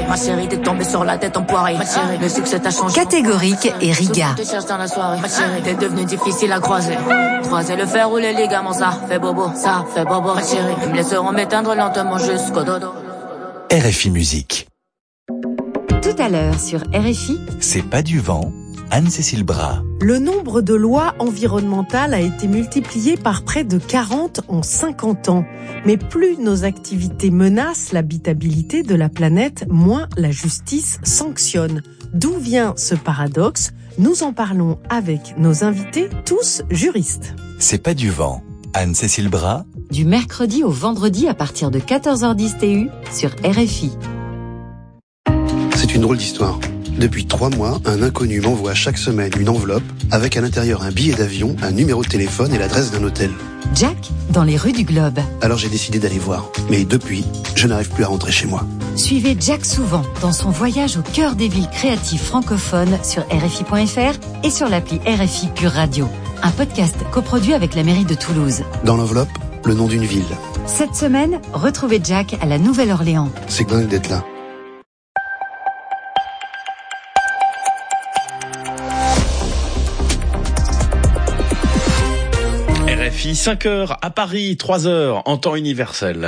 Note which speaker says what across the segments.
Speaker 1: Ma chérie, t'es tombée sur la tête en poirée. Ma chérie, le succès t'a changé.
Speaker 2: Catégorique et Riga.
Speaker 1: Te cherche dans la soirée. Ma chérie, t'es devenu difficile à croiser. Croiser le fer ou les ligaments, ça fait bobo, ça fait bobo. Ma chérie, ils me laisseront m'éteindre lentement jusqu'au dodo.
Speaker 3: RFI Musique.
Speaker 2: Tout à l'heure sur RFI,
Speaker 3: C'est pas du vent, Anne-Cécile Bras.
Speaker 4: Le nombre de lois environnementales a été multiplié par près de 40 en 50 ans. Mais plus nos activités menacent l'habitabilité de la planète, moins la justice sanctionne. D'où vient ce paradoxe ? Nous en parlons avec nos invités, tous juristes.
Speaker 3: C'est pas du vent, Anne-Cécile Bras.
Speaker 2: du mercredi au vendredi à partir de 14h10 TU sur RFI.
Speaker 5: C'est une drôle d'histoire. Depuis 3 mois, un inconnu m'envoie chaque semaine une enveloppe avec à l'intérieur un billet d'avion, un numéro de téléphone et l'adresse d'un hôtel.
Speaker 2: Jack, dans les rues du Globe.
Speaker 5: Alors j'ai décidé d'aller voir. Mais depuis, je n'arrive plus à rentrer chez moi.
Speaker 2: Suivez Jack souvent dans son voyage au cœur des villes créatives francophones sur RFI.fr et sur l'appli RFI Pure Radio. Un podcast coproduit avec la mairie de Toulouse.
Speaker 5: Dans l'enveloppe, le nom d'une ville.
Speaker 2: Cette semaine, retrouvez Jack à la Nouvelle-Orléans.
Speaker 5: C'est dingue d'être là.
Speaker 6: RFI 5h à Paris, 3h en temps universel.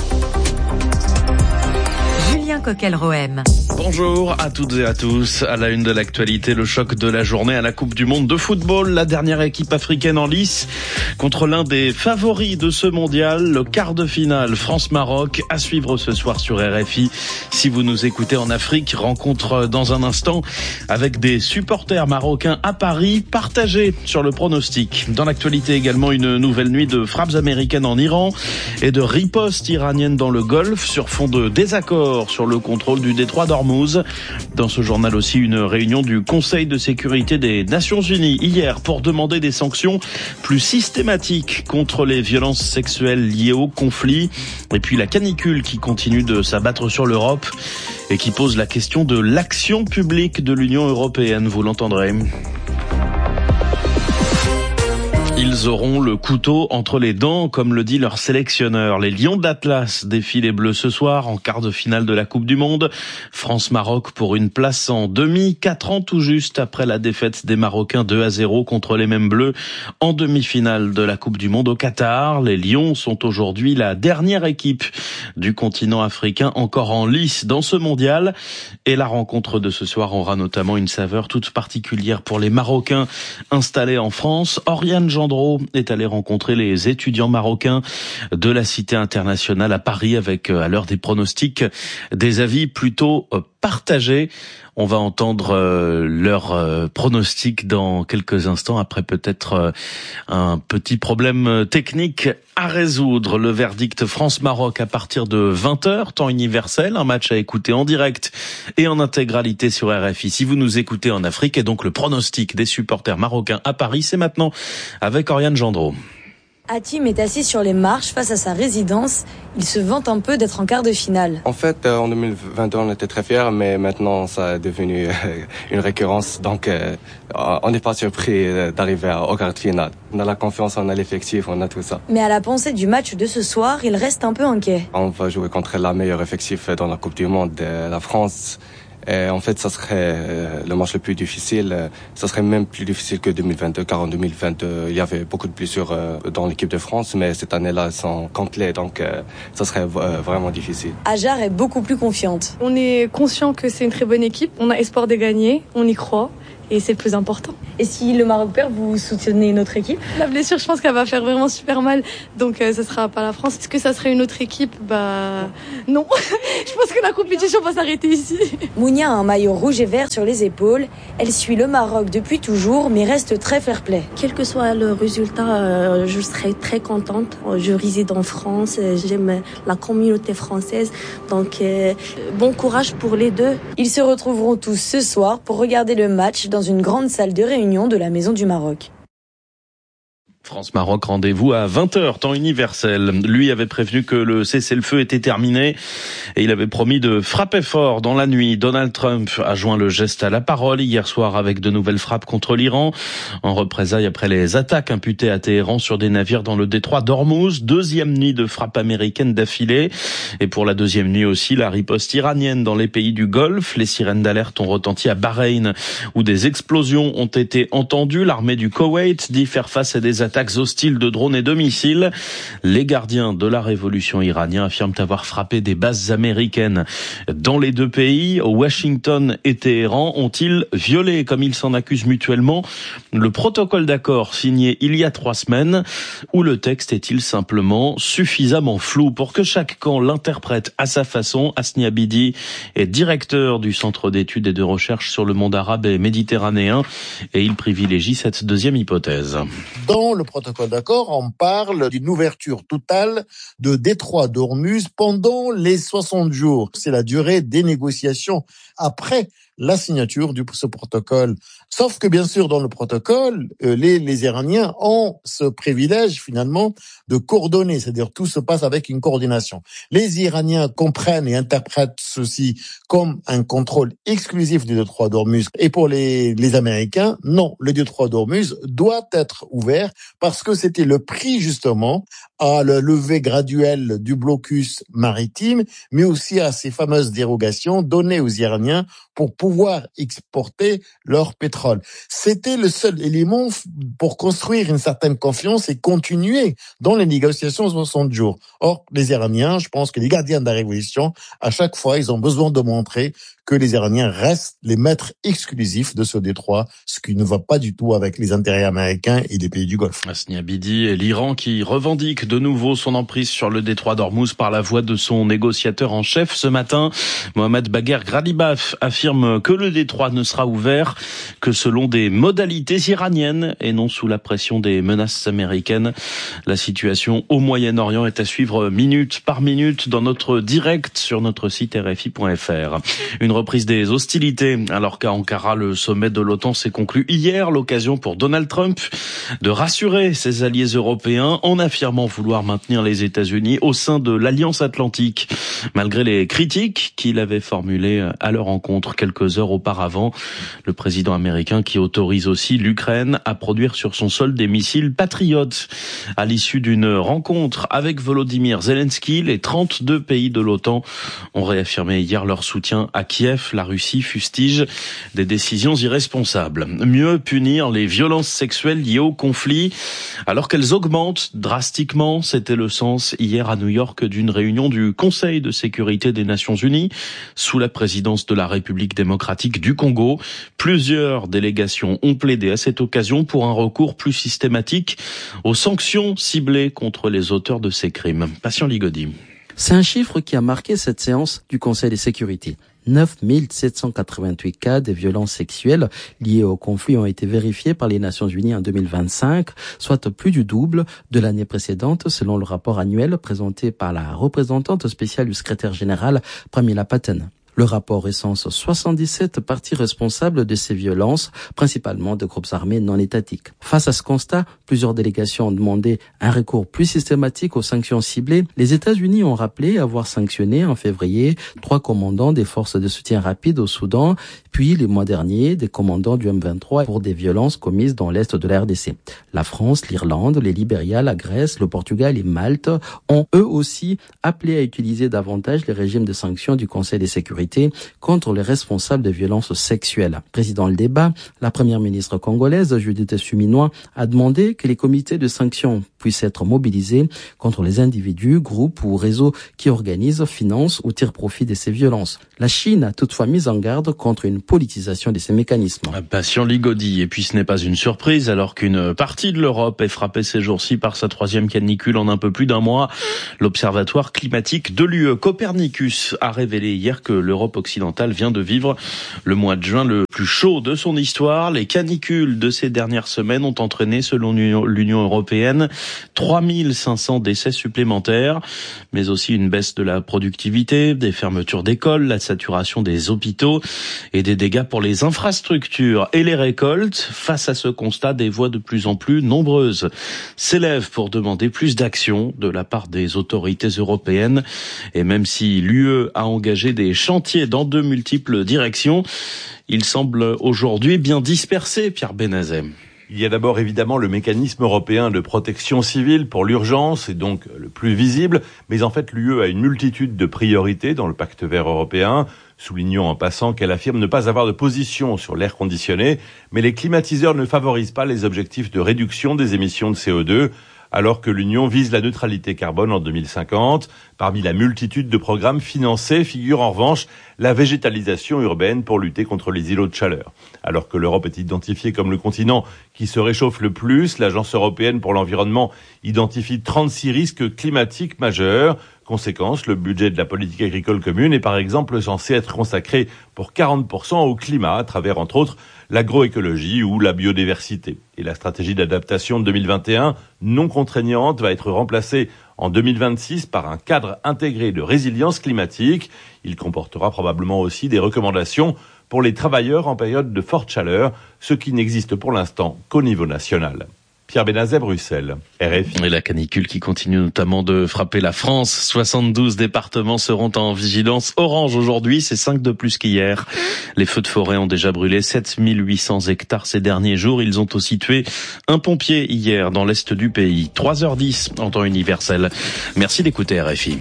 Speaker 2: Julien Coquel-Rohem.
Speaker 6: Bonjour à toutes et à tous. À la une de l'actualité, le choc de la journée à la Coupe du Monde de football. La dernière équipe africaine en lice contre l'un des favoris de ce mondial. Le quart de finale France-Maroc à suivre ce soir sur RFI. Si vous nous écoutez en Afrique, rencontre dans un instant avec des supporters marocains à Paris partagés sur le pronostic. Dans l'actualité également, une nouvelle nuit de frappes américaines en Iran et de ripostes iraniennes dans le Golfe sur fond de désaccord sur le contrôle du détroit d'Ormuz. Dans ce journal aussi, une réunion du Conseil de sécurité des Nations Unies hier pour demander des sanctions plus systématiques contre les violences sexuelles liées au conflit. Et puis la canicule qui continue de s'abattre sur l'Europe et qui pose la question de l'action publique de l'Union européenne, vous l'entendrez. Ils auront le couteau entre les dents, comme le dit leur sélectionneur. Les Lions d'Atlas défient les Bleus ce soir en quart de finale de la Coupe du Monde. France-Maroc pour une place en demi, 4 ans tout juste après la défaite des Marocains 2-0 contre les mêmes Bleus en demi-finale de la Coupe du Monde au Qatar. Les Lions sont aujourd'hui la dernière équipe du continent africain encore en lice dans ce mondial. Et la rencontre de ce soir aura notamment une saveur toute particulière pour les Marocains installés en France. Oriane Gendreau est allé rencontrer les étudiants marocains de la Cité internationale à Paris avec, à l'heure des pronostics, des avis plutôt partagés. On va entendre leurs pronostics dans quelques instants, après peut-être un petit problème technique à résoudre. Le verdict France-Maroc à partir de 20h, temps universel, un match à écouter en direct et en intégralité sur RFI. Si vous nous écoutez en Afrique, et donc le pronostic des supporters marocains à Paris, c'est maintenant avec Oriane Gendreau.
Speaker 7: Hatim est assis sur les marches face à sa résidence. Il se vante un peu d'être en quart de finale.
Speaker 8: En fait, en 2021, on était très fiers, mais maintenant, ça est devenu une récurrence. Donc, on n'est pas surpris d'arriver au quart de finale. On a la confiance, on a l'effectif, on a tout ça.
Speaker 7: Mais à la pensée du match de ce soir, il reste un peu inquiet.
Speaker 8: On va jouer contre la meilleure effectif dans la Coupe du Monde, la France. Et en fait, ça serait le match le plus difficile. Ça serait même plus difficile que 2022, car en 2022, il y avait beaucoup de blessures dans l'équipe de France, mais cette année-là, elles sont complètes, donc ça serait vraiment difficile.
Speaker 7: Ajar est beaucoup plus confiante.
Speaker 9: On est conscient que c'est une très bonne équipe. On a espoir de gagner, on y croit. Et c'est le plus important.
Speaker 7: Et si le Maroc perd, vous soutenez notre équipe ?
Speaker 9: La blessure, je pense qu'elle va faire vraiment super mal. Donc, ça sera pas la France. Est-ce que ça serait une autre équipe ? Non. Je pense que la compétition va s'arrêter ici.
Speaker 7: Mounia a un maillot rouge et vert sur les épaules. Elle suit le Maroc depuis toujours, mais reste très fair-play.
Speaker 10: Quel que soit le résultat, je serai très contente. Je réside en France, j'aime la communauté française. Donc, bon courage pour les deux.
Speaker 7: Ils se retrouveront tous ce soir pour regarder le match dans une grande salle de réunion de la Maison du Maroc.
Speaker 6: France-Maroc, rendez-vous à 20h, temps universel. Lui avait prévenu que le cessez-le-feu était terminé et il avait promis de frapper fort dans la nuit. Donald Trump a joint le geste à la parole hier soir avec de nouvelles frappes contre l'Iran, en représailles après les attaques imputées à Téhéran sur des navires dans le détroit d'Ormuz. Deuxième nuit de frappe américaine d'affilée. Et pour la deuxième nuit aussi, la riposte iranienne dans les pays du Golfe. Les sirènes d'alerte ont retenti à Bahreïn, où des explosions ont été entendues. L'armée du Koweït dit faire face à des attaques hostiles de drones et de missiles. Les gardiens de la révolution iranienne affirment avoir frappé des bases américaines dans les deux pays. Washington et Téhéran ont-ils violé, comme ils s'en accusent mutuellement, le protocole d'accord signé il y a 3 semaines, ou le texte est-il simplement suffisamment flou pour que chaque camp l'interprète à sa façon? Hasni Abidi est directeur du Centre d'études et de recherche sur le monde arabe et méditerranéen et il privilégie cette deuxième hypothèse.
Speaker 11: Dans le protocole d'accord, on parle d'une ouverture totale de détroit d'Ormuz pendant les 60 jours. C'est la durée des négociations après la signature de ce protocole. Sauf que bien sûr, dans le protocole, les Iraniens ont ce privilège finalement de coordonner, c'est-à-dire tout se passe avec une coordination. Les Iraniens comprennent et interprètent ceci comme un contrôle exclusif du détroit d'Ormuz. Et pour les Américains, non, le détroit d'Ormuz doit être ouvert parce que c'était le prix justement à la levée graduelle du blocus maritime, mais aussi à ces fameuses dérogations données aux Iraniens pour pouvoir exporter leur pétrole. C'était le seul élément pour construire une certaine confiance et continuer dans les négociations 60 jours. Or, les Iraniens, je pense que les gardiens de la révolution, à chaque fois, ils ont besoin de montrer que les Iraniens restent les maîtres exclusifs de ce détroit, ce qui ne va pas du tout avec les intérêts américains et des pays du Golfe.
Speaker 6: Hasni Abidi et l'Iran qui revendique de nouveau son emprise sur le détroit d'Ormuz par la voix de son négociateur en chef. Ce matin, Mohamed Bagher Ghalibaf affirme que le détroit ne sera ouvert que selon des modalités iraniennes et non sous la pression des menaces américaines. La situation au Moyen-Orient est à suivre minute par minute dans notre direct sur notre site RFI.fr. Une reprise des hostilités alors qu'à Ankara, le sommet de l'OTAN s'est conclu hier. L'occasion pour Donald Trump de rassurer ses alliés européens en affirmant vouloir maintenir les États-Unis au sein de l'Alliance Atlantique. Malgré les critiques qu'il avait formulées à leur encontre quelques heures auparavant, le président américain qui autorise aussi l'Ukraine à produire sur son sol des missiles Patriot. À l'issue d'une rencontre avec Volodymyr Zelensky, les 32 pays de l'OTAN ont réaffirmé hier leur soutien à Kiev. La Russie fustige des décisions irresponsables. Mieux punir les violences sexuelles liées au conflit alors qu'elles augmentent drastiquement. C'était le sens hier à New York d'une réunion du Conseil de sécurité des Nations Unies sous la présidence de la République démocratique du Congo. Plusieurs délégations ont plaidé à cette occasion pour un recours plus systématique aux sanctions ciblées contre les auteurs de ces crimes. Patient Ligodi.
Speaker 12: C'est un chiffre qui a marqué cette séance du Conseil de sécurité. 9 788 cas de violences sexuelles liées au conflit ont été vérifiés par les Nations Unies en 2025, soit plus du double de l'année précédente, selon le rapport annuel présenté par la représentante spéciale du secrétaire général, Pramila Patten. Le rapport recense 77 parties responsables de ces violences, principalement de groupes armés non étatiques. Face à ce constat, plusieurs délégations ont demandé un recours plus systématique aux sanctions ciblées. Les États-Unis ont rappelé avoir sanctionné en février 3 commandants des forces de soutien rapide au Soudan, puis les mois derniers des commandants du M23 pour des violences commises dans l'est de la RDC. La France, l'Irlande, les Libéria, la Grèce, le Portugal et Malte ont eux aussi appelé à utiliser davantage les régimes de sanctions du Conseil de sécurité contre les responsables de violences sexuelles. Président le débat, la première ministre congolaise, Judith Suminwa, a demandé que les comités de sanctions puissent être mobilisés contre les individus, groupes ou réseaux qui organisent, financent ou tirent profit de ces violences. La Chine a toutefois mis en garde contre une politisation de ces mécanismes.
Speaker 6: Patient Ligodi. Et puis ce n'est pas une surprise alors qu'une partie de l'Europe est frappée ces jours-ci par sa 3e canicule en un peu plus d'un mois. L'Observatoire climatique de l'UE Copernicus a révélé hier que l'Europe occidentale vient de vivre le mois de juin le plus plus chaud de son histoire. Les canicules de ces dernières semaines ont entraîné, selon l'Union européenne, 3500 décès supplémentaires, mais aussi une baisse de la productivité, des fermetures d'écoles, la saturation des hôpitaux et des dégâts pour les infrastructures et les récoltes. Face à ce constat, des voix de plus en plus nombreuses s'élèvent pour demander plus d'action de la part des autorités européennes. Et même si l'UE a engagé des chantiers dans de multiples directions, il semble aujourd'hui bien dispersé, Pierre Benazet.
Speaker 13: Il y a d'abord évidemment le mécanisme européen de protection civile pour l'urgence, et donc le plus visible, mais en fait l'UE a une multitude de priorités dans le pacte vert européen, soulignons en passant qu'elle affirme ne pas avoir de position sur l'air conditionné, mais les climatiseurs ne favorisent pas les objectifs de réduction des émissions de CO2, alors que l'Union vise la neutralité carbone en 2050. Parmi la multitude de programmes financés figure en revanche la végétalisation urbaine pour lutter contre les îlots de chaleur. Alors que l'Europe est identifiée comme le continent qui se réchauffe le plus, l'Agence européenne pour l'environnement identifie 36 risques climatiques majeurs. Conséquence, le budget de la politique agricole commune est par exemple censé être consacré pour 40% au climat à travers entre autres l'agroécologie ou la biodiversité. Et la stratégie d'adaptation de 2021, non contraignante, va être remplacée en 2026 par un cadre intégré de résilience climatique. Il comportera probablement aussi des recommandations pour les travailleurs en période de forte chaleur, ce qui n'existe pour l'instant qu'au niveau national. Pierre Benazet, Bruxelles, RFI.
Speaker 6: Et la canicule qui continue notamment de frapper la France. 72 départements seront en vigilance orange aujourd'hui, c'est 5 de plus qu'hier. Les feux de forêt ont déjà brûlé 7800 hectares ces derniers jours. Ils ont aussi tué un pompier hier dans l'est du pays. 3h10 en temps universel. Merci d'écouter RFI.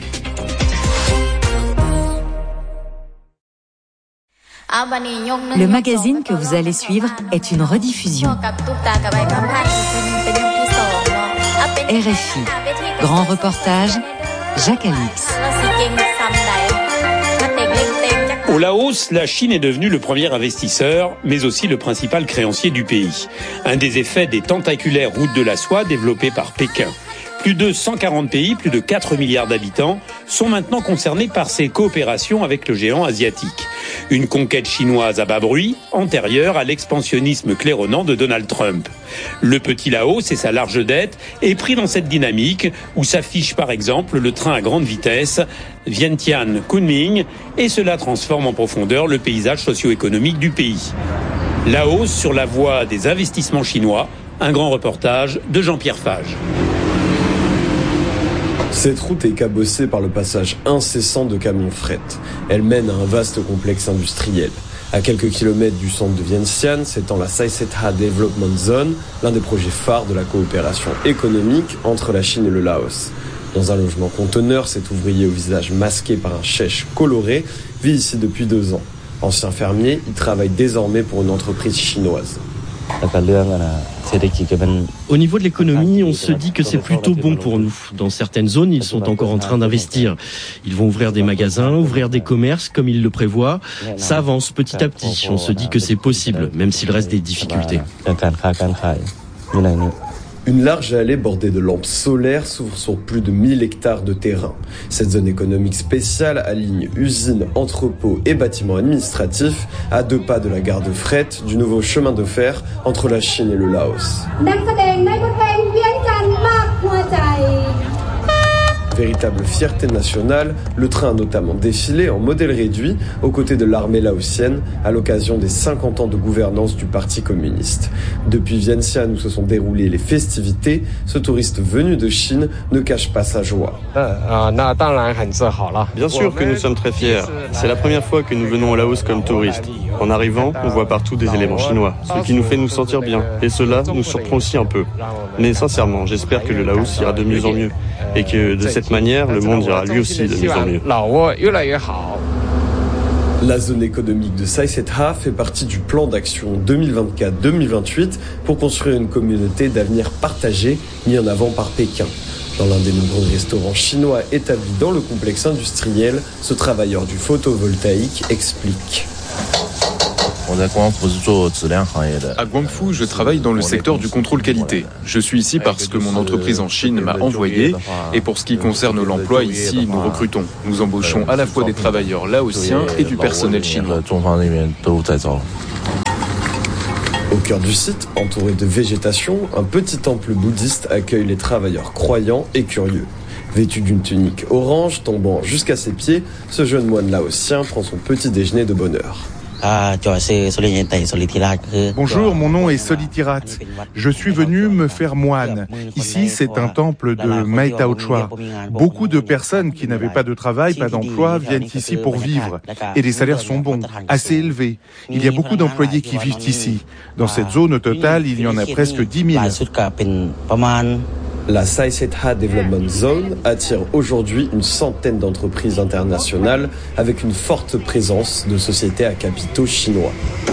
Speaker 2: Le magazine que vous allez suivre est une rediffusion. RFI. Grand reportage, Jacques Alix.
Speaker 14: Au Laos, la Chine est devenue le premier investisseur, mais aussi le principal créancier du pays. Un des effets des tentaculaires routes de la soie développées par Pékin. Plus de 140 pays, plus de 4 milliards d'habitants, sont maintenant concernés par ces coopérations avec le géant asiatique. Une conquête chinoise à bas bruit, antérieure à l'expansionnisme claironnant de Donald Trump. Le petit Laos et sa large dette est pris dans cette dynamique où s'affiche par exemple le train à grande vitesse Vientiane-Kunming et cela transforme en profondeur le paysage socio-économique du pays. Laos sur la voie des investissements chinois, un grand reportage de Jean-Pierre Fage.
Speaker 15: Cette route est cabossée par le passage incessant de camions fret. Elle mène à un vaste complexe industriel. À quelques kilomètres du centre de Vientiane s'étend la Sai Setha Development Zone, l'un des projets phares de la coopération économique entre la Chine et le Laos. Dans un logement conteneur, cet ouvrier au visage masqué par un chèche coloré vit ici depuis 2 ans. Ancien fermier, il travaille désormais pour une entreprise chinoise.
Speaker 16: Au niveau de l'économie, on se dit que c'est plutôt bon pour nous. Dans certaines zones, ils sont encore en train d'investir. Ils vont ouvrir des magasins, ouvrir des commerces comme ils le prévoient. Ça avance petit à petit. On se dit que c'est possible, même s'il reste des difficultés.
Speaker 15: Une large allée bordée de lampes solaires s'ouvre sur plus de 1000 hectares de terrain. Cette zone économique spéciale aligne usines, entrepôts et bâtiments administratifs à 2 pas de la gare de fret du nouveau chemin de fer entre la Chine et le Laos. Véritable fierté nationale, le train a notamment défilé en modèle réduit aux côtés de l'armée laotienne à l'occasion des 50 ans de gouvernance du Parti communiste. Depuis Vientiane où se sont déroulées les festivités, ce touriste venu de Chine ne cache pas sa joie.
Speaker 17: Bien sûr que nous sommes très fiers. C'est la première fois que nous venons au Laos comme touristes. En arrivant, on voit partout des éléments chinois, ce qui nous fait nous sentir bien. Et cela nous surprend aussi un peu. Mais sincèrement, j'espère que le Laos ira de mieux en mieux et que de cette manière, le monde ira lui aussi de mieux en mieux.
Speaker 15: La zone économique de Sai Setha fait partie du plan d'action 2024-2028 pour construire une communauté d'avenir partagée mis en avant par Pékin. Dans l'un des nombreux restaurants chinois établis dans le complexe industriel, ce travailleur du photovoltaïque explique.
Speaker 18: À Guangfu, je travaille dans le secteur du contrôle qualité. Je suis ici parce que mon entreprise en Chine m'a envoyé et pour ce qui concerne l'emploi ici, nous recrutons. Nous embauchons à la fois des travailleurs laotiens et du personnel chinois.
Speaker 15: cœur du site, entouré de végétation, un petit temple bouddhiste accueille les travailleurs croyants et curieux. Vêtu d'une tunique orange tombant jusqu'à ses pieds, ce jeune moine laotien prend son petit déjeuner de bonne heure.
Speaker 19: Bonjour, mon nom est Solitirat. Je suis venu me faire moine. Ici, c'est un temple de Mae Tao Choa. Beaucoup de personnes qui n'avaient pas de travail, pas d'emploi, viennent ici pour vivre. Et les salaires sont bons, assez élevés. Il y a beaucoup d'employés qui vivent ici. Dans cette zone, au total, il y en a presque 10 000.
Speaker 15: La Sai Setha Development Zone attire aujourd'hui une centaine d'entreprises internationales avec une forte présence de sociétés à capitaux chinois.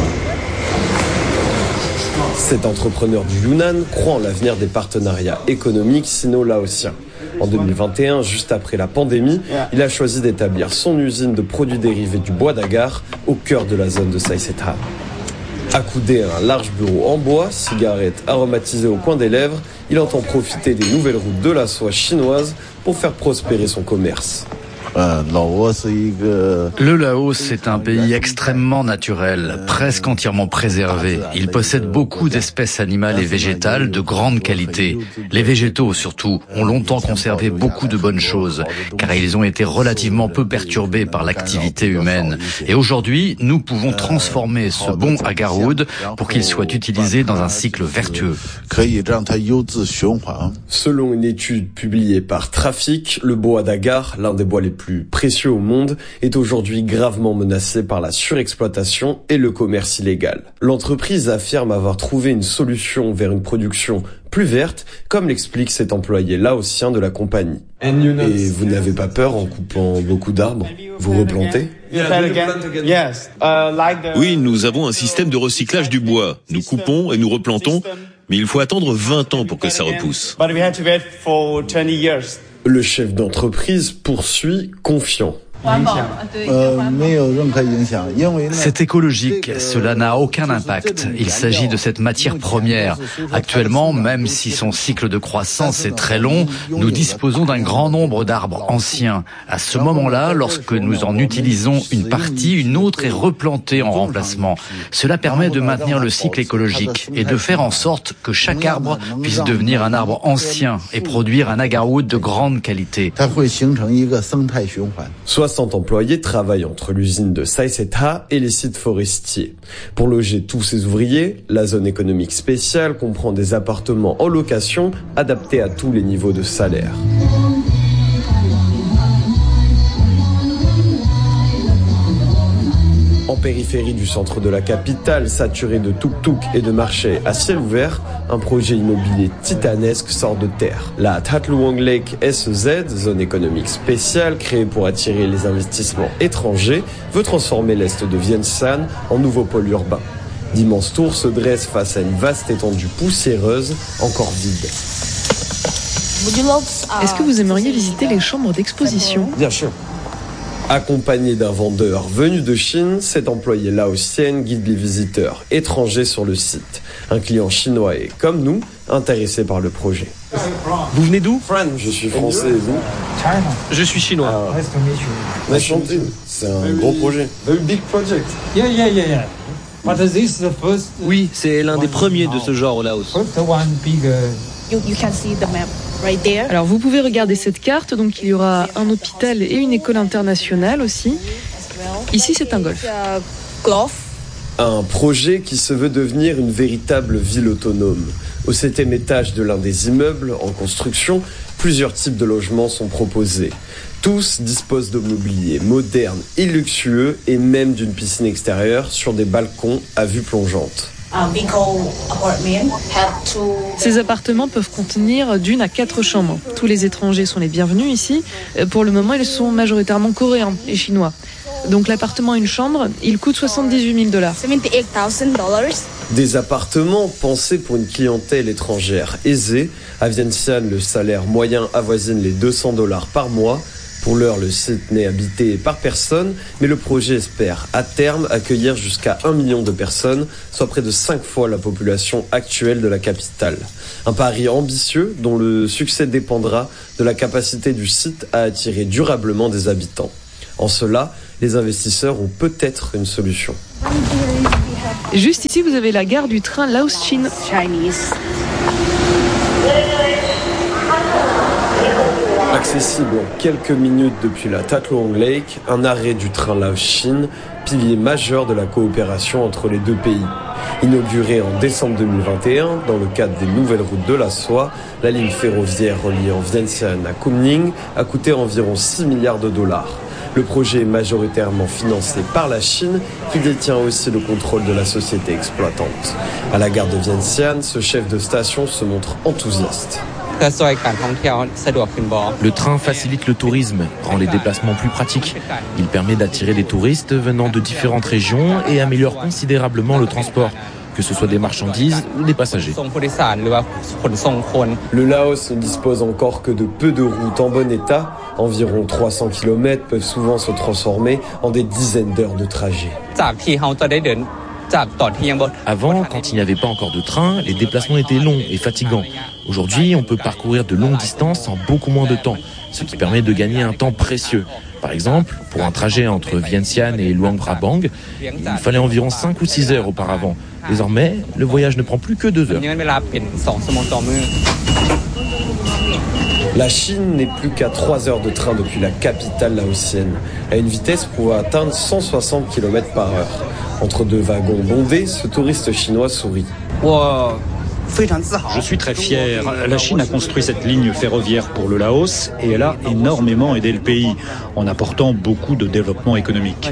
Speaker 15: Cet entrepreneur du Yunnan croit en l'avenir des partenariats économiques sino-laotiens. En 2021, juste après la pandémie, il a choisi d'établir son usine de produits dérivés du bois d'agar au cœur de la zone de Sai Setha. Accoudé à un large bureau en bois, cigarette aromatisée au coin des lèvres, il entend profiter des nouvelles routes de la soie chinoise pour faire prospérer son commerce.
Speaker 20: Le Laos est un pays extrêmement naturel, presque entièrement préservé. Il possède beaucoup d'espèces animales et végétales de grande qualité. Les végétaux, surtout, ont longtemps conservé beaucoup de bonnes choses, car ils ont été relativement peu perturbés par l'activité humaine. Et aujourd'hui, nous pouvons transformer ce bon agarwood pour qu'il soit utilisé dans un cycle vertueux.
Speaker 15: Selon une étude publiée par Trafic, le bois d'agar, l'un des bois les plus précieux au monde, est aujourd'hui gravement menacé par la surexploitation et le commerce illégal. L'entreprise affirme avoir trouvé une solution vers une production plus verte, comme l'explique cet employé laotien de la compagnie. Et vous n'avez pas peur en coupant beaucoup d'arbres? Vous replantez?
Speaker 21: Oui, nous avons un système de recyclage du bois. Nous coupons et nous replantons, mais il faut attendre 20 ans pour que ça repousse.
Speaker 15: Le chef d'entreprise poursuit confiant.
Speaker 20: C'est écologique, cela n'a aucun impact. Il s'agit de cette matière première. Actuellement, même si son cycle de croissance est très long, nous disposons d'un grand nombre d'arbres anciens. À ce moment-là, lorsque nous en utilisons une partie, une autre est replantée en remplacement. Cela permet de maintenir le cycle écologique et de faire en sorte que chaque arbre puisse devenir un arbre ancien et produire un agarwood de grande qualité.
Speaker 15: 60 employés travaillent entre l'usine de Sai Setha et les sites forestiers. Pour loger tous ces ouvriers, la zone économique spéciale comprend des appartements en location adaptés à tous les niveaux de salaire. En périphérie du centre de la capitale, saturé de tuk-tuk et de marchés à ciel ouvert, un projet immobilier titanesque sort de terre. La That Luang Lake SEZ, zone économique spéciale créée pour attirer les investissements étrangers, veut transformer l'est de Vientiane en nouveau pôle urbain. D'immenses tours se dressent face à une vaste étendue poussiéreuse, encore vide.
Speaker 22: Est-ce que vous aimeriez visiter les chambres d'exposition?
Speaker 15: Bien sûr. Accompagné d'un vendeur venu de Chine, cet employé laotien guide les visiteurs étrangers sur le site. Un client chinois est, comme nous, intéressé par le projet.
Speaker 16: Vous venez d'où?
Speaker 15: Je suis français et vous?
Speaker 16: Je suis chinois.
Speaker 15: Enchanté. C'est un gros projet. Very big project.
Speaker 16: Oui, c'est l'un des premiers de ce genre au Laos.
Speaker 22: Alors vous pouvez regarder cette carte, donc il y aura un hôpital et une école internationale aussi. Ici c'est un golf.
Speaker 15: Un projet qui se veut devenir une véritable ville autonome. Au 7e étage de l'un des immeubles en construction, plusieurs types de logements sont proposés. Tous disposent de mobilier moderne et luxueux et même d'une piscine extérieure sur des balcons à vue plongeante.
Speaker 22: Ces appartements peuvent contenir d'1 à 4 chambres. Tous les étrangers sont les bienvenus ici. Pour le moment, ils sont majoritairement coréens et chinois. Donc l'appartement une chambre, il coûte $78 000.
Speaker 15: Des appartements pensés pour une clientèle étrangère aisée. À Vientiane, le salaire moyen avoisine les $200 par mois. Pour l'heure, le site n'est habité par personne, mais le projet espère à terme accueillir jusqu'à 1 million de personnes, soit près de 5 fois la population actuelle de la capitale. Un pari ambitieux dont le succès dépendra de la capacité du site à attirer durablement des habitants. En cela, les investisseurs ont peut-être une solution.
Speaker 22: Juste ici, vous avez la gare du train Laos-Chine.
Speaker 15: Accessible en quelques minutes depuis la Tat Luang Lake, un arrêt du train Laos-Chine, pilier majeur de la coopération entre les deux pays. Inaugurée en décembre 2021, dans le cadre des nouvelles routes de la soie, la ligne ferroviaire reliant Vientiane à Kunming a coûté environ 6 milliards de dollars. Le projet est majoritairement financé par la Chine, qui détient aussi le contrôle de la société exploitante. À la gare de Vientiane, ce chef de station se montre enthousiaste.
Speaker 1: Le train facilite le tourisme, rend les déplacements plus pratiques. Il permet d'attirer des touristes venant de différentes régions et améliore considérablement le transport, que ce soit des marchandises ou des passagers.
Speaker 15: Le Laos ne dispose encore que de peu de routes en bon état. Environ 300 km peuvent souvent se transformer en des dizaines d'heures de trajet.
Speaker 1: Avant, quand il n'y avait pas encore de train, les déplacements étaient longs et fatigants. Aujourd'hui, on peut parcourir de longues distances en beaucoup moins de temps, ce qui permet de gagner un temps précieux. Par exemple, pour un trajet entre Vientiane et Luang Prabang, il fallait environ 5 ou 6 heures auparavant. Désormais, le voyage ne prend plus que 2 heures.
Speaker 15: La Chine n'est plus qu'à 3 heures de train depuis la capitale laotienne, à une vitesse pouvant atteindre 160 km par heure. Entre deux wagons bondés, ce touriste chinois sourit.
Speaker 4: Je suis très fier. La Chine a construit cette ligne ferroviaire pour le Laos et elle a énormément aidé le pays en apportant beaucoup de développement économique.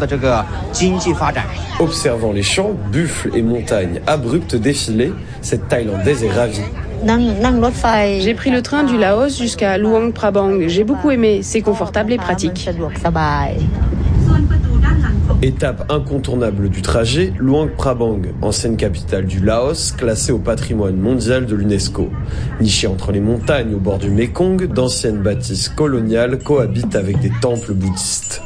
Speaker 15: Observant les champs, buffles et montagnes abruptes défiler, cette Thaïlandaise est ravie.
Speaker 23: J'ai pris le train du Laos jusqu'à Luang Prabang. J'ai beaucoup aimé, c'est confortable et pratique.
Speaker 15: Étape incontournable du trajet, Luang Prabang, ancienne capitale du Laos, classée au patrimoine mondial de l'UNESCO. Nichée entre les montagnes au bord du Mekong, d'anciennes bâtisses coloniales cohabitent avec des temples bouddhistes.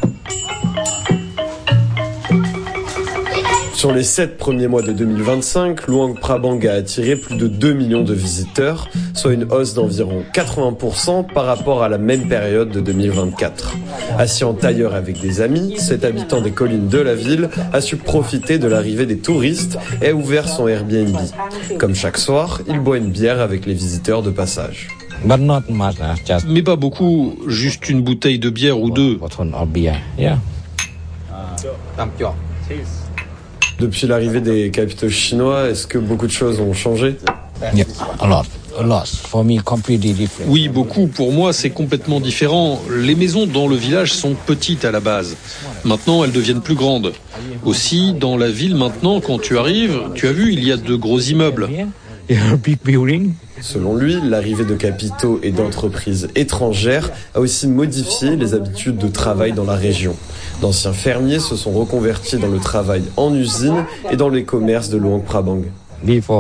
Speaker 15: Sur les 7 premiers mois de 2025, Luang Prabang a attiré plus de 2 millions de visiteurs, soit une hausse d'environ 80% par rapport à la même période de 2024. Assis en tailleur avec des amis, cet habitant des collines de la ville a su profiter de l'arrivée des touristes et a ouvert son Airbnb. Comme chaque soir, il boit une bière avec les visiteurs de passage.
Speaker 24: Mais pas beaucoup, juste une bouteille de bière ou deux.
Speaker 15: Depuis l'arrivée des capitaux chinois, est-ce que beaucoup de choses ont changé ?
Speaker 24: Oui, beaucoup. Pour moi, c'est complètement différent. Les maisons dans le village sont petites à la base. Maintenant, elles deviennent plus grandes. Aussi, dans la ville maintenant, quand tu arrives, tu as vu, il y a de gros immeubles.
Speaker 15: Selon lui, l'arrivée de capitaux et d'entreprises étrangères a aussi modifié les habitudes de travail dans la région. D'anciens fermiers se sont reconvertis dans le travail en usine et dans les commerces de Luang Prabang.
Speaker 24: Il y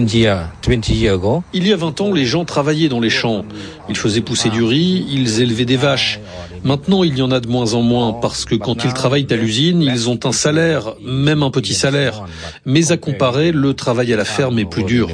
Speaker 24: a 20 ans, les gens travaillaient dans les champs. Ils faisaient pousser du riz, ils élevaient des vaches. Maintenant, il y en a de moins en moins parce que quand ils travaillent à l'usine, ils ont un salaire, même un petit salaire. Mais à comparer, le travail à la ferme est plus dur.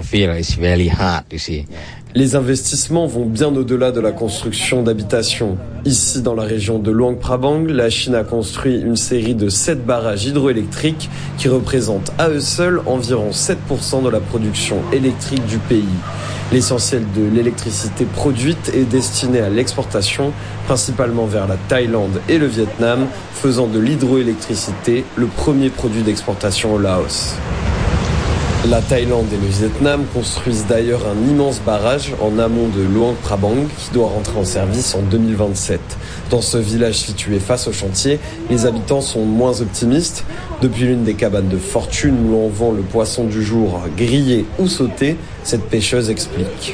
Speaker 15: Les investissements vont bien au-delà de la construction d'habitations. Ici, dans la région de Luang Prabang, la Chine a construit une série de 7 barrages hydroélectriques qui représentent à eux seuls environ 7% de la production électrique du pays. L'essentiel de l'électricité produite est destiné à l'exportation, principalement vers la Thaïlande et le Vietnam, faisant de l'hydroélectricité le premier produit d'exportation au Laos. La Thaïlande et le Vietnam construisent d'ailleurs un immense barrage en amont de Luang Prabang qui doit rentrer en service en 2027. Dans ce village situé face au chantier, les habitants sont moins optimistes. Depuis l'une des cabanes de fortune où l'on vend le poisson du jour grillé ou sauté, cette pêcheuse explique.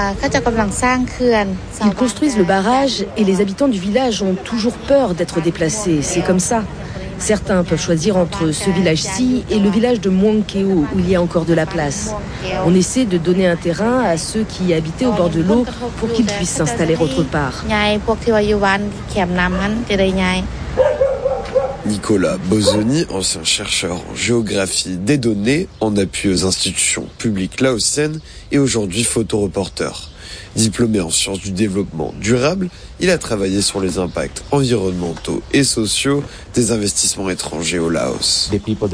Speaker 23: Ils construisent le barrage et les habitants du village ont toujours peur d'être déplacés. C'est comme ça. Certains peuvent choisir entre ce village-ci et le village de Muang Keo où il y a encore de la place. On essaie de donner un terrain à ceux qui habitaient au bord de l'eau pour qu'ils puissent s'installer autre part.
Speaker 15: Nicolas Bozoni, ancien chercheur en géographie des données, en appui aux institutions publiques laotiennes et aujourd'hui photoreporter. Diplômé en sciences du développement durable, il a travaillé sur les impacts environnementaux et sociaux des investissements étrangers au Laos.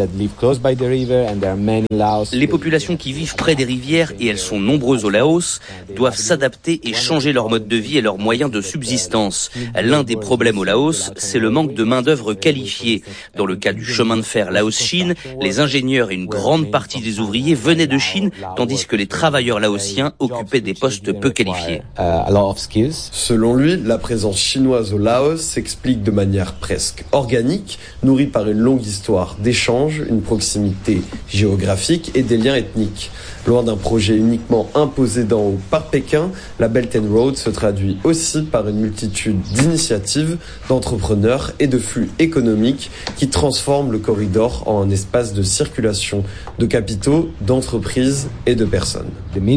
Speaker 3: Les populations qui vivent près des rivières, et elles sont nombreuses au Laos, doivent s'adapter et changer leur mode de vie et leurs moyens de subsistance. L'un des problèmes au Laos, c'est le manque de main-d'œuvre qualifiée. Dans le cas du chemin de fer Laos-Chine, les ingénieurs et une grande partie des ouvriers venaient de Chine, tandis que les travailleurs laotiens occupaient des postes peu qualifiés.
Speaker 15: Selon lui, la présence chinoise au Laos s'explique de manière presque organique, nourrie par une longue histoire d'échanges, une proximité géographique et des liens ethniques. Loin d'un projet uniquement imposé d'en haut par Pékin, la Belt and Road se traduit aussi par une multitude d'initiatives, d'entrepreneurs et de flux économiques qui transforment le corridor en un espace de circulation de capitaux, d'entreprises et de personnes.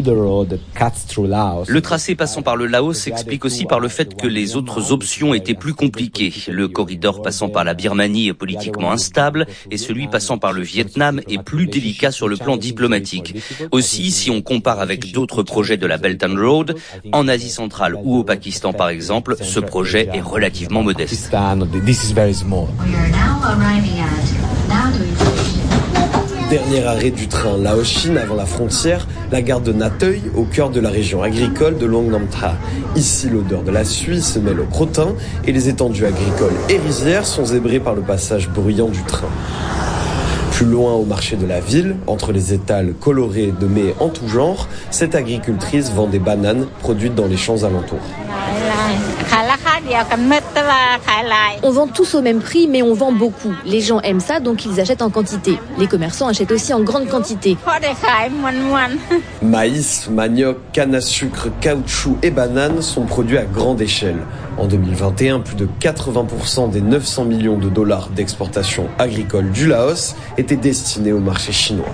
Speaker 3: Le tracé passant par le Laos s'explique aussi par le fait que les autres options étaient plus compliquées. Le corridor passant par la Birmanie est politiquement instable et celui passant par le Vietnam est plus délicat sur le plan diplomatique. Aussi, si on compare avec d'autres projets de la Belt and Road, en Asie centrale ou au Pakistan par exemple, ce projet est relativement modeste.
Speaker 15: Dernier arrêt du train Laos-Chine avant la frontière, la gare de Natheuil, au cœur de la région agricole de Luang Nam Tha. Ici, l'odeur de la suie se mêle au crottin et les étendues agricoles et rizières sont zébrées par le passage bruyant du train. Plus loin au marché de la ville, entre les étals colorés de mets en tout genre, cette agricultrice vend des bananes produites dans les champs alentours.
Speaker 23: On vend tous au même prix, mais on vend beaucoup. Les gens aiment ça, donc ils achètent en quantité. Les commerçants achètent aussi en grande quantité.
Speaker 15: Maïs, manioc, canne à sucre, caoutchouc et bananes sont produits à grande échelle. En 2021, plus de 80% des 900 millions de dollars d'exportation agricole du Laos étaient destinés au marché chinois.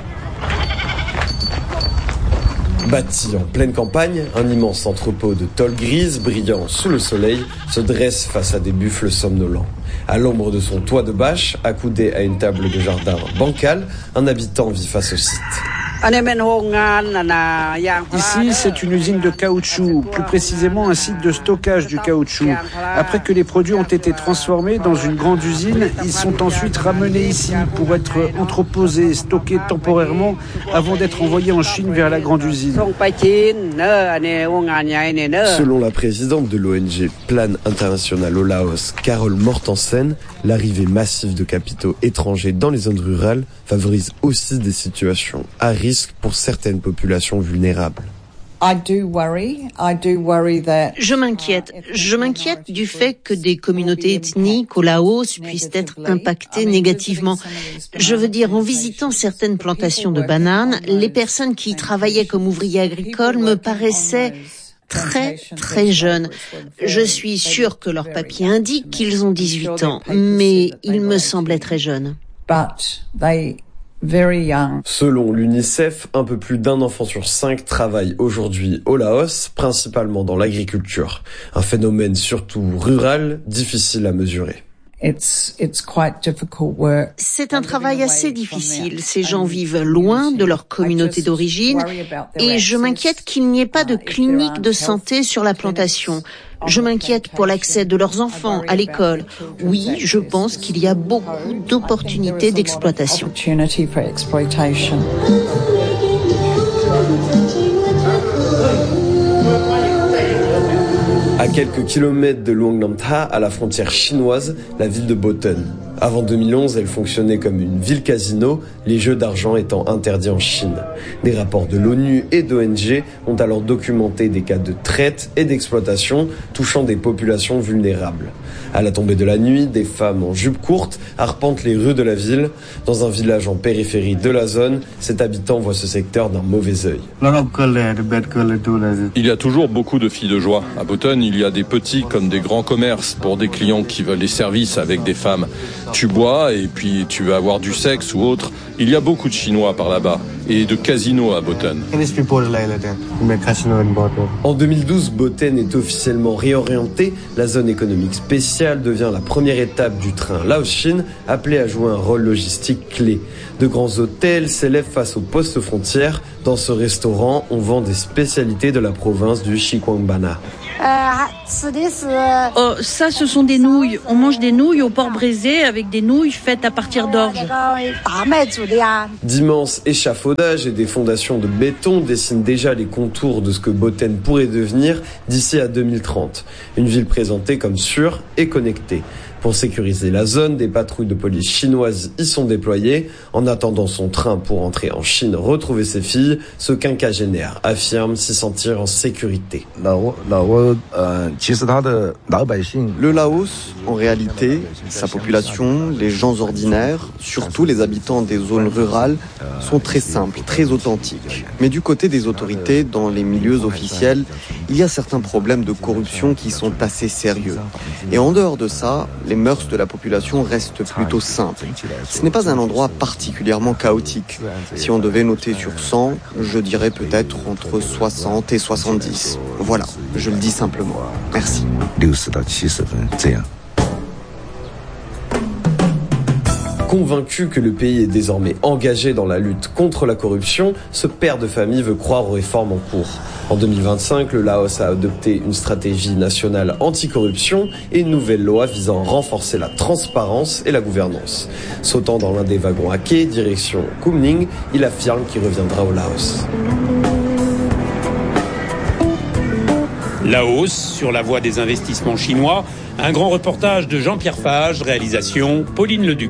Speaker 15: Bâti en pleine campagne, un immense entrepôt de tôle grise brillant sous le soleil se dresse face à des buffles somnolents. À l'ombre de son toit de bâche, accoudé à une table de jardin bancale, un habitant vit face au site.
Speaker 5: Ici, c'est une usine de caoutchouc, plus précisément un site de stockage du caoutchouc. Après que les produits ont été transformés dans une grande usine, ils sont ensuite ramenés ici pour être entreposés, stockés temporairement avant d'être envoyés en Chine vers la grande usine.
Speaker 15: Selon la présidente de l'ONG Plan International au Laos, Carole Mortensen, l'arrivée massive de capitaux étrangers dans les zones rurales favorise aussi des situations à risque pour certaines populations vulnérables.
Speaker 8: Je m'inquiète du fait que des communautés ethniques au Laos puissent être impactées négativement. Je veux dire, en visitant certaines plantations de bananes, les personnes qui y travaillaient comme ouvriers agricoles me paraissaient très jeunes. Je suis sûre que leurs papiers indiquent qu'ils ont 18 ans, mais ils me semblaient très jeunes.
Speaker 15: Selon l'UNICEF, un peu plus d'un enfant sur 5 travaille aujourd'hui au Laos, principalement dans l'agriculture. Un phénomène surtout rural, difficile à mesurer.
Speaker 8: C'est un travail assez difficile. Ces gens vivent loin de leur communauté d'origine et je m'inquiète qu'il n'y ait pas de clinique de santé sur la plantation. Je m'inquiète pour l'accès de leurs enfants à l'école. Oui, je pense qu'il y a beaucoup d'opportunités d'exploitation.
Speaker 15: À quelques kilomètres de Luang Nam Tha, à la frontière chinoise, la ville de Boten. Avant 2011, elle fonctionnait comme une ville-casino, les jeux d'argent étant interdits en Chine. Des rapports de l'ONU et d'ONG ont alors documenté des cas de traite et d'exploitation touchant des populations vulnérables. À la tombée de la nuit, des femmes en jupe courte arpentent les rues de la ville. Dans un village en périphérie de la zone, cet habitant voit ce secteur d'un mauvais œil.
Speaker 9: Il y a toujours beaucoup de filles de joie. À Boten, il y a des petits comme des grands commerces pour des clients qui veulent des services avec des femmes. Tu bois et puis tu vas avoir du sexe ou autre. Il y a beaucoup de Chinois par là-bas et de casinos à Boten.
Speaker 15: En 2012, Boten est officiellement réorientée. La zone économique spéciale devient la première étape du train Laos-Chine, appelée à jouer un rôle logistique clé. De grands hôtels s'élèvent face aux postes frontières. Dans ce restaurant, on vend des spécialités de la province du Xikwangbana.
Speaker 7: Oh, ça, ce sont des nouilles. On mange des nouilles au porc braisé avec des nouilles faites à partir d'orge.
Speaker 15: D'immenses échafaudages et des fondations de béton dessinent déjà les contours de ce que Boten pourrait devenir d'ici à 2030. Une ville présentée comme sûre et connectée. Pour sécuriser la zone, des patrouilles de police chinoises y sont déployées. En attendant son train pour entrer en Chine retrouver ses filles, ce quinquagénaire affirme s'y sentir en sécurité.
Speaker 10: Le Laos, en réalité, sa population, les gens ordinaires, surtout les habitants des zones rurales, sont très simples, très authentiques. Mais du côté des autorités, dans les milieux officiels, il y a certains problèmes de corruption qui sont assez sérieux. Et en dehors de ça, les mœurs de la population restent plutôt simples. Ce n'est pas un endroit particulièrement chaotique. Si on devait noter sur 100, je dirais peut-être entre 60 et 70. Voilà, je le dis simplement. Merci.
Speaker 15: Convaincu que le pays est désormais engagé dans la lutte contre la corruption, ce père de famille veut croire aux réformes en cours. En 2025, le Laos a adopté une stratégie nationale anticorruption et une nouvelle loi visant à renforcer la transparence et la gouvernance. Sautant dans l'un des wagons à quai, direction Kunming, il affirme qu'il reviendra au Laos.
Speaker 14: Laos, sur la voie des investissements chinois, un grand reportage de Jean-Pierre Fage, réalisation Pauline Leduc.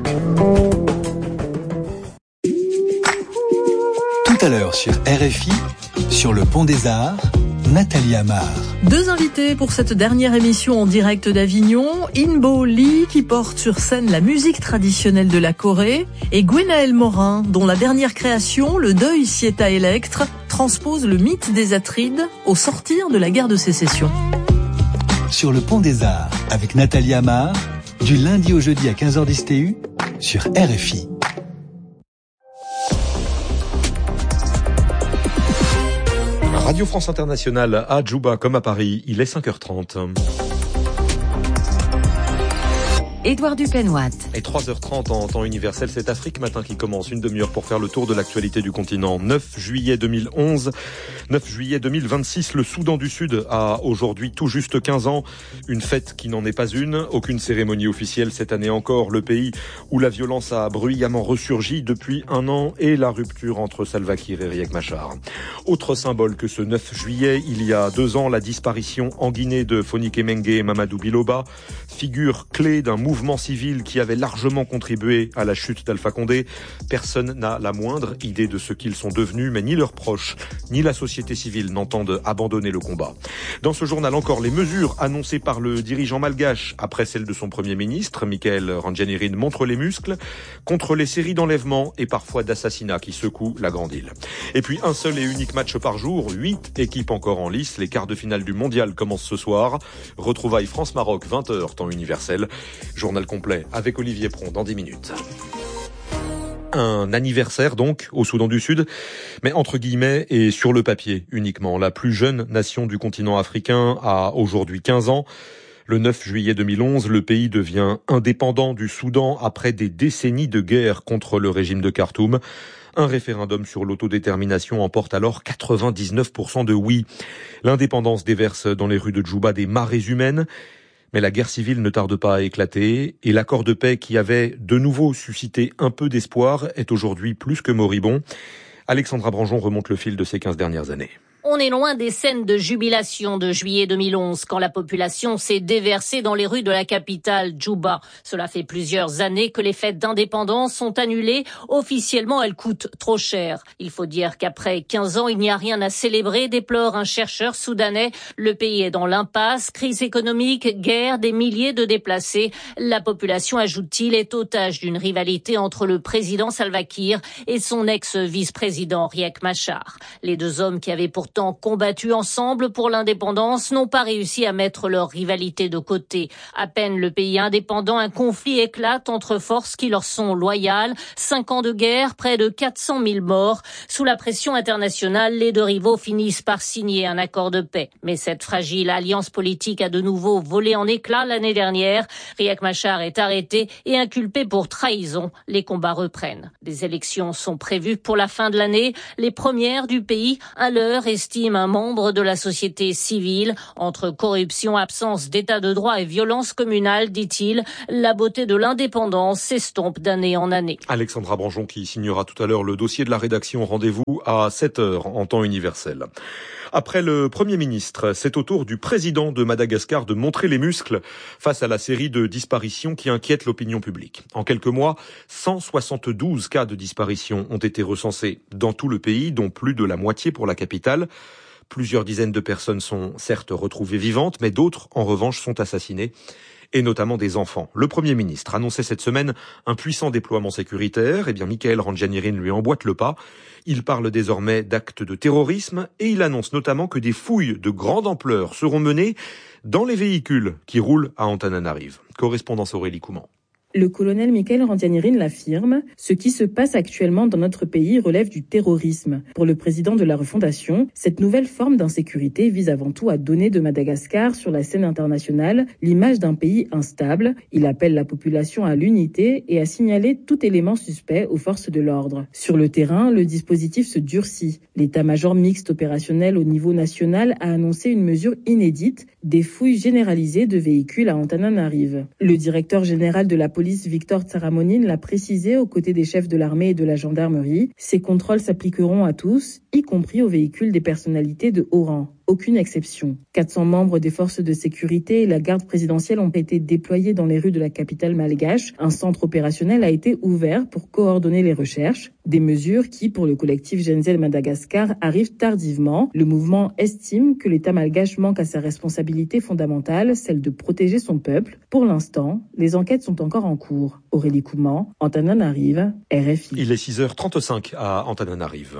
Speaker 11: Tout à l'heure sur RFI, sur le Pont des Arts, Nathalie Amar.
Speaker 12: Deux invités pour cette dernière émission en direct d'Avignon, Inbo Lee qui porte sur scène la musique traditionnelle de la Corée et Gwenaël Morin dont la dernière création, Le Deuil Sieta Electre, transpose le mythe des Atrides au sortir de la guerre de sécession.
Speaker 11: Sur le Pont des Arts avec Nathalie Amar, du lundi au jeudi à 15h10 TU sur RFI.
Speaker 25: Radio France Internationale à Djouba comme à Paris, il est 5h30.
Speaker 2: Édouard Dupenoit.
Speaker 25: Et 3h30 en temps universel, c'est Afrique Matin qui commence, une demi-heure pour faire le tour de l'actualité du continent. 9 juillet 2011, 9 juillet 2026, le Soudan du Sud a aujourd'hui tout juste 15 ans. Une fête qui n'en est pas une, aucune cérémonie officielle cette année encore. Le pays où la violence a bruyamment ressurgi depuis un an et la rupture entre Salva Kiir et Riek Machar. Autre symbole que ce 9 juillet, il y a 2 ans, la disparition en Guinée de Fonike Mengue et Mamadou Biloba, figure clé d'un mouvement civil qui avait largement contribué à la chute d'Alpha Condé. Personne n'a la moindre idée de ce qu'ils sont devenus, mais ni leurs proches, ni la société civile n'entendent abandonner le combat. Dans ce journal encore, les mesures annoncées par le dirigeant malgache, après celles de son Premier ministre, Michael Randjanirin, montrent les muscles contre les séries d'enlèvements et parfois d'assassinats qui secouent la grande île. Et puis un seul et unique match par jour, 8 équipes encore en lice. Les quarts de finale du mondial commencent ce soir. Retrouvailles France-Maroc, 20h, temps universel. Journal complet avec Olivier Pron dans 10 minutes. Un anniversaire donc au Soudan du Sud, mais entre guillemets et sur le papier uniquement. La plus jeune nation du continent africain a aujourd'hui 15 ans. Le 9 juillet 2011, le pays devient indépendant du Soudan après des décennies de guerre contre le régime de Khartoum. Un référendum sur l'autodétermination emporte alors 99% de oui. L'indépendance déverse dans les rues de Djouba des marées humaines. Mais la guerre civile ne tarde pas à éclater et l'accord de paix qui avait de nouveau suscité un peu d'espoir est aujourd'hui plus que moribond. Alexandra Branjon remonte le fil de ces 15 dernières années.
Speaker 26: On est loin des scènes de jubilation de juillet 2011, quand la population s'est déversée dans les rues de la capitale, Djouba. Cela fait plusieurs années que les fêtes d'indépendance sont annulées. Officiellement, elles coûtent trop cher. Il faut dire qu'après 15 ans, il n'y a rien à célébrer, déplore un chercheur soudanais. Le pays est dans l'impasse, crise économique, guerre, des milliers de déplacés. La population, ajoute-t-il, est otage d'une rivalité entre le président Salva Kiir et son ex-vice-président Riek Machar. Les deux hommes qui avaient pourtant pourtant combattu ensemble pour l'indépendance, n'ont pas réussi à mettre leur rivalité de côté. À peine le pays indépendant, un conflit éclate entre forces qui leur sont loyales. 5 ans de guerre, près de 400 000 morts. Sous la pression internationale, les deux rivaux finissent par signer un accord de paix. Mais cette fragile alliance politique a de nouveau volé en éclats l'année dernière. Riek Machar est arrêté et inculpé pour trahison. Les combats reprennent. Des élections sont prévues pour la fin de l'année, les premières du pays. À l'heure, estime un membre de la société civile. Entre corruption, absence d'état de droit et violence communale, dit-il, la beauté de l'indépendance s'estompe d'année en année.
Speaker 25: Alexandra Branjon qui signera tout à l'heure le dossier de la rédaction. Rendez-vous à 7h en temps universel. Après le Premier ministre, c'est au tour du président de Madagascar de montrer les muscles face à la série de disparitions qui inquiète l'opinion publique. En quelques mois, 172 cas de disparition ont été recensés dans tout le pays, dont plus de la moitié pour la capitale. Plusieurs dizaines de personnes sont certes retrouvées vivantes, mais d'autres, en revanche, sont assassinées, et notamment des enfants. Le Premier ministre annonçait cette semaine un puissant déploiement sécuritaire. Michael Randjanirin lui emboîte le pas. Il parle désormais d'actes de terrorisme et il annonce notamment que des fouilles de grande ampleur seront menées dans les véhicules qui roulent à Antananarive. Correspondance Aurélie Couman.
Speaker 6: Le colonel Michael Randjanirin l'affirme, ce qui se passe actuellement dans notre pays relève du terrorisme. Pour le président de la refondation, cette nouvelle forme d'insécurité vise avant tout à donner de Madagascar sur la scène internationale l'image d'un pays instable. Il appelle la population à l'unité et à signaler tout élément suspect aux forces de l'ordre. Sur le terrain, le dispositif se durcit. L'état-major mixte opérationnel au niveau national a annoncé une mesure inédite, des fouilles généralisées de véhicules à Antananarive. Le directeur général de la police Victor Tsaramonine l'a précisé aux côtés des chefs de l'armée et de la gendarmerie. Ces contrôles s'appliqueront à tous, y compris aux véhicules des personnalités de haut rang. Aucune exception. 400 membres des forces de sécurité et la garde présidentielle ont été déployés dans les rues de la capitale malgache. Un centre opérationnel a été ouvert pour coordonner les recherches. Des mesures qui, pour le collectif Gen Z Madagascar, arrivent tardivement. Le mouvement estime que l'État malgache manque à sa responsabilité fondamentale, celle de protéger son peuple. Pour l'instant, les enquêtes sont encore en cours. Aurélie Couman, Antananarive, RFI.
Speaker 25: Il est 6h35 à Antananarive.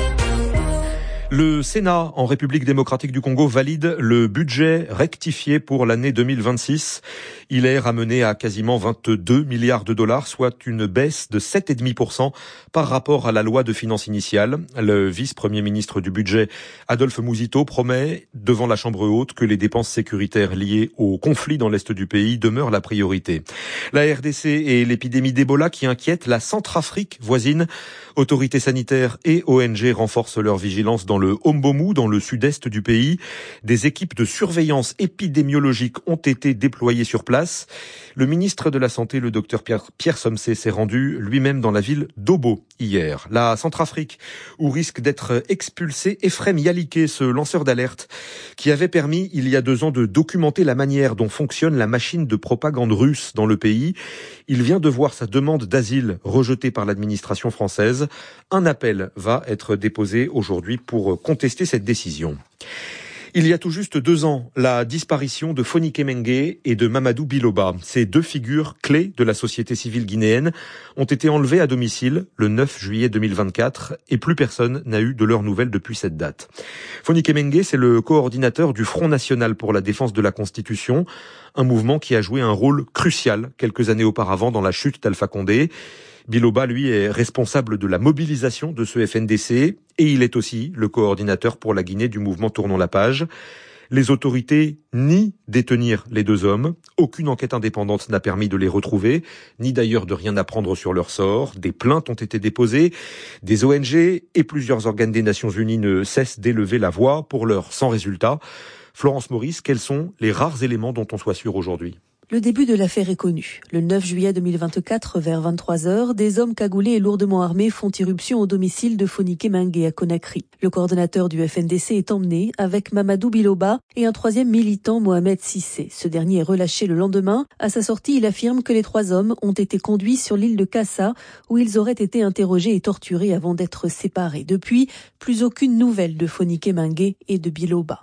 Speaker 25: Le Sénat en République démocratique du Congo valide le budget rectifié pour l'année 2026. Il est ramené à quasiment 22 milliards de dollars, soit une baisse de 7,5% par rapport à la loi de finances initiale. Le vice-premier ministre du budget, Adolphe Mouzito, promet devant la Chambre haute que les dépenses sécuritaires liées au conflit dans l'est du pays demeurent la priorité. La RDC et l'épidémie d'Ebola qui inquiète la Centrafrique voisine. Autorités sanitaires et ONG renforcent leur vigilance dans le Hombomu, dans le sud-est du pays. Des équipes de surveillance épidémiologique ont été déployées sur place. Le ministre de la Santé, le docteur Pierre Somsé, s'est rendu lui-même dans la ville d'Obo hier. La Centrafrique, où risque d'être expulsé Ephrem Yaliké, ce lanceur d'alerte, qui avait permis il y a 2 ans de documenter la manière dont fonctionne la machine de propagande russe dans le pays. Il vient de voir sa demande d'asile rejetée par l'administration française. Un appel va être déposé aujourd'hui pour contester cette décision. Il y a tout juste 2 ans, la disparition de Fonike Mengue et de Mamadou Biloba. Ces 2 figures clés de la société civile guinéenne ont été enlevées à domicile le 9 juillet 2024 et plus personne n'a eu de leurs nouvelles depuis cette date. Fonike Mengue, c'est le coordinateur du Front National pour la défense de la Constitution, un mouvement qui a joué un rôle crucial quelques années auparavant dans la chute d'Alpha Condé. Biloba, lui, est responsable de la mobilisation de ce FNDC et il est aussi le coordinateur pour la Guinée du mouvement Tournons la page. Les autorités nient détenir les 2 hommes. Aucune enquête indépendante n'a permis de les retrouver, ni d'ailleurs de rien apprendre sur leur sort. Des plaintes ont été déposées. Des ONG et plusieurs organes des Nations Unies ne cessent d'élever la voix, pour l'heure sans résultat. Florence Maurice, quels sont les rares éléments dont on soit sûr aujourd'hui ?
Speaker 13: Le début de l'affaire est connu. Le 9 juillet 2024, vers 23h, des hommes cagoulés et lourdement armés font irruption au domicile de Fonike Mengue à Conakry. Le coordonnateur du FNDC est emmené avec Mamadou Biloba et un 3e militant, Mohamed Sissé. Ce dernier est relâché le lendemain. À sa sortie, il affirme que les 3 hommes ont été conduits sur l'île de Kassa, où ils auraient été interrogés et torturés avant d'être séparés. Depuis, plus aucune nouvelle de Fonike Mengue et de Biloba.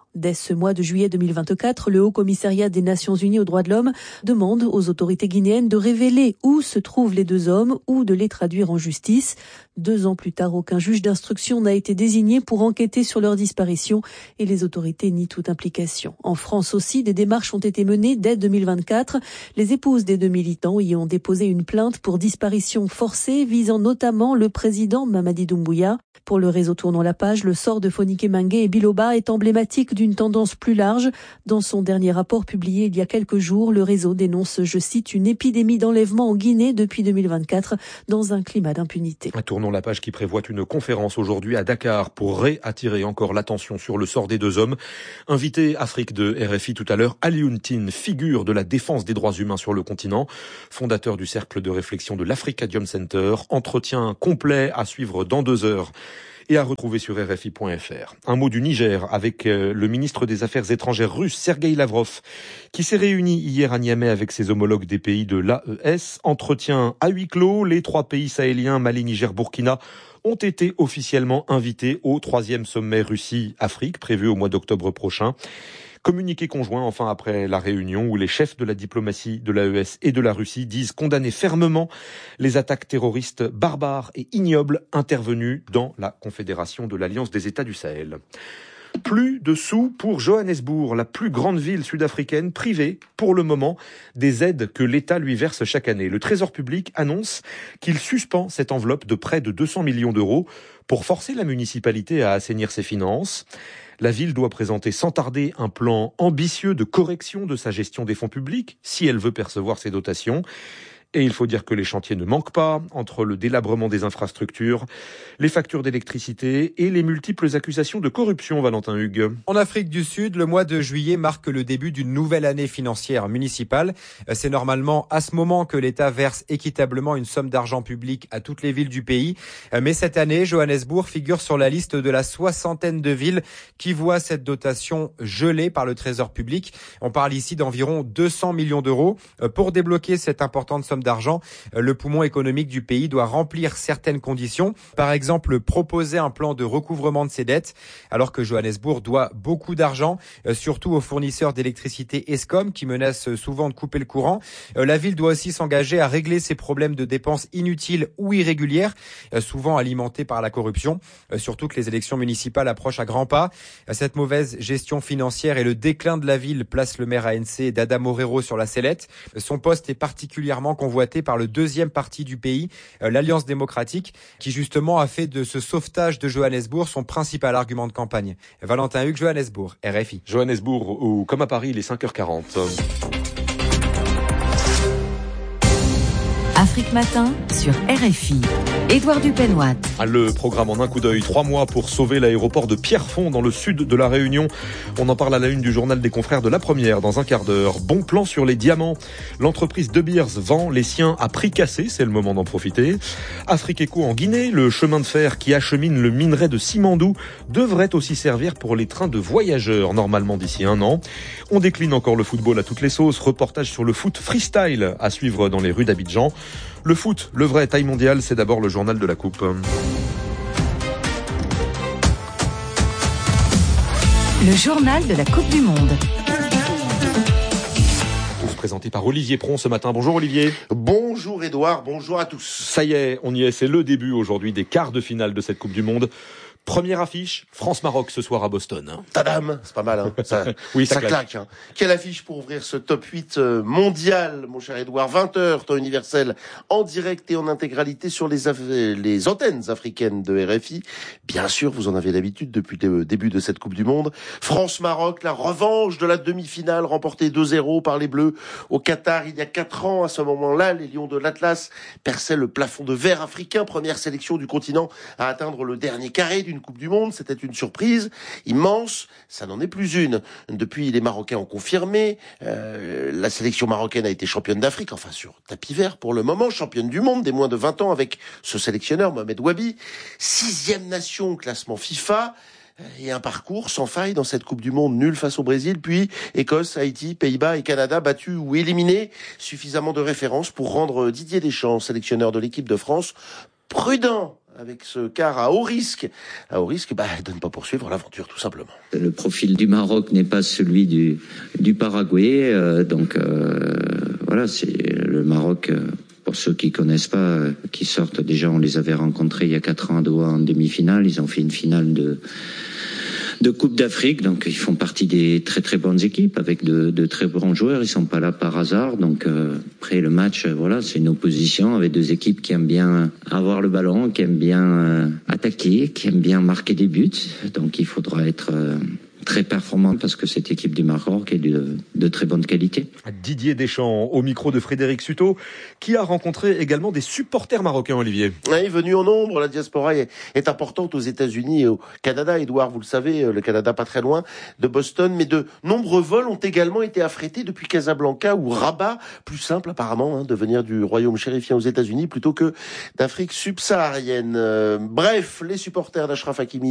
Speaker 13: Dès ce mois de juillet 2024, le Haut Commissariat des Nations Unies aux droits de l'homme demande aux autorités guinéennes de révéler où se trouvent les 2 hommes ou de les traduire en justice. 2 ans plus tard, aucun juge d'instruction n'a été désigné pour enquêter sur leur disparition et les autorités nient toute implication. En France aussi, des démarches ont été menées dès 2024. Les épouses des 2 militants y ont déposé une plainte pour disparition forcée visant notamment le président Mamadi Doumbouya. Pour le réseau Tournons la page, le sort de Fonike Mengue et Biloba est emblématique d'une tendance plus large. Dans son dernier rapport publié il y a quelques jours, le réseau dénonce, je cite, une épidémie d'enlèvement en Guinée depuis 2024 dans un climat d'impunité.
Speaker 25: Tournons la page qui prévoit une conférence aujourd'hui à Dakar pour réattirer encore l'attention sur le sort des 2 hommes. Invité Afrique de RFI tout à l'heure, Alioune Tine, figure de la défense des droits humains sur le continent, fondateur du cercle de réflexion de l'Africadium Center. Entretien complet à suivre dans 2 heures. Et à retrouver sur RFI.fr. Un mot du Niger avec le ministre des Affaires étrangères russe, Sergueï Lavrov, qui s'est réuni hier à Niamey avec ses homologues des pays de l'AES. Entretien à huis clos, les 3 pays sahéliens, Mali, Niger, Burkina, ont été officiellement invités au 3e sommet Russie-Afrique, prévu au mois d'octobre prochain. Communiqué conjoint, enfin, après la réunion où les chefs de la diplomatie de l'AES et de la Russie disent condamner fermement les attaques terroristes barbares et ignobles intervenues dans la Confédération de l'Alliance des États du Sahel. Plus de sous pour Johannesburg, la plus grande ville sud-africaine privée, pour le moment, des aides que l'État lui verse chaque année. Le Trésor public annonce qu'il suspend cette enveloppe de près de 200 millions d'euros pour forcer la municipalité à assainir ses finances. La ville doit présenter sans tarder un plan ambitieux de correction de sa gestion des fonds publics, si elle veut percevoir ses dotations. Et il faut dire que les chantiers ne manquent pas, entre le délabrement des infrastructures, les factures d'électricité et les multiples accusations de corruption, Valentin Hugues.
Speaker 16: En Afrique du Sud, le mois de juillet marque le début d'une nouvelle année financière municipale. C'est normalement à ce moment que l'État verse équitablement une somme d'argent public à toutes les villes du pays. Mais cette année, Johannesburg figure sur la liste de la 60aine de villes qui voient cette dotation gelée par le Trésor public. On parle ici d'environ 200 millions d'euros. Pour débloquer cette importante somme d'argent, le poumon économique du pays doit remplir certaines conditions. Par exemple, proposer un plan de recouvrement de ses dettes, alors que Johannesburg doit beaucoup d'argent, surtout aux fournisseurs d'électricité Eskom, qui menacent souvent de couper le courant. La ville doit aussi s'engager à régler ses problèmes de dépenses inutiles ou irrégulières, souvent alimentés par la corruption, surtout que les élections municipales approchent à grands pas. Cette mauvaise gestion financière et le déclin de la ville placent le maire ANC Dada Moreiro sur la sellette. Son poste est particulièrement convoité par le 2e parti du pays, l'Alliance démocratique, qui justement a fait de ce sauvetage de Johannesburg son principal argument de campagne. Valentin Hugues, Johannesburg, RFI.
Speaker 25: Johannesburg, où, comme à Paris, il est 5h40.
Speaker 2: Afrique Matin sur RFI. Édouard Dupenoit.
Speaker 25: Le programme en un coup d'œil, 3 mois pour sauver l'aéroport de Pierrefonds dans le sud de la Réunion. On en parle à la une du journal des confrères de La Première dans un quart d'heure. Bon plan sur les diamants. L'entreprise De Beers vend les siens à prix cassé, c'est le moment d'en profiter. Afrique Eco en Guinée, le chemin de fer qui achemine le minerai de Simandou devrait aussi servir pour les trains de voyageurs, normalement d'ici 1 an. On décline encore le football à toutes les sauces. Reportage sur le foot freestyle à suivre dans les rues d'Abidjan. Le foot, le vrai taille mondiale, c'est d'abord le journal de la Coupe.
Speaker 2: Le journal de la Coupe du Monde.
Speaker 25: Tous présentés par Olivier Pron ce matin. Bonjour Olivier.
Speaker 17: Bonjour Édouard, bonjour à tous.
Speaker 25: Ça y est, on y est, c'est le début aujourd'hui des quarts de finale de cette Coupe du Monde. Première affiche, France-Maroc ce soir à Boston.
Speaker 17: Tadam, c'est pas mal, hein. Ça,
Speaker 25: oui,
Speaker 17: ça claque. Hein. Quelle affiche pour ouvrir ce top 8 mondial, mon cher Édouard. 20h, temps universel, en direct et en intégralité sur les antennes africaines de RFI. Bien sûr, vous en avez l'habitude depuis le début de cette Coupe du Monde. France-Maroc, la revanche de la demi-finale remportée 2-0 par les Bleus au Qatar il y a 4 ans. À ce moment-là, les Lions de l'Atlas perçaient le plafond de verre africain, première sélection du continent à atteindre le dernier carré d'une Coupe du Monde. C'était une surprise immense, ça n'en est plus une. Depuis, les Marocains ont confirmé, la sélection marocaine a été championne d'Afrique, enfin sur tapis vert pour le moment, championne du monde des moins de 20 ans avec ce sélectionneur Mohamed Wabi, 6e nation au classement FIFA. Et un parcours sans faille dans cette Coupe du Monde, nul face au Brésil, puis Écosse, Haïti, Pays-Bas et Canada battus ou éliminés. Suffisamment de références pour rendre Didier Deschamps, sélectionneur de l'équipe de France, prudent avec ce quart à haut risque. À haut risque, de ne pas poursuivre l'aventure, tout simplement.
Speaker 1: Le profil du Maroc n'est pas celui du Paraguay, voilà, c'est le Maroc. Pour ceux qui connaissent pas, qui sortent déjà, on les avait rencontrés il y a 4 ans à Doha en demi-finale. Ils ont fait une finale de Coupe d'Afrique, donc ils font partie des très très bonnes équipes avec de très bons joueurs. Ils sont pas là par hasard, donc après le match, voilà, c'est une opposition avec 2 équipes qui aiment bien avoir le ballon, qui aiment bien attaquer, qui aiment bien marquer des buts. Donc il faudra être très performant parce que cette équipe du Maroc est de très bonne qualité.
Speaker 25: Didier Deschamps au micro de Frédéric Sutot, qui a rencontré également des supporters marocains, Olivier.
Speaker 17: Oui, venus en nombre, la diaspora est importante aux États-Unis et au Canada. Édouard, vous le savez, le Canada pas très loin de Boston, mais de nombreux vols ont également été affrétés depuis Casablanca ou Rabat. Plus simple apparemment de venir du royaume chérifien aux États-Unis plutôt que d'Afrique subsaharienne. Bref, les supporters d'Achraf Hakimi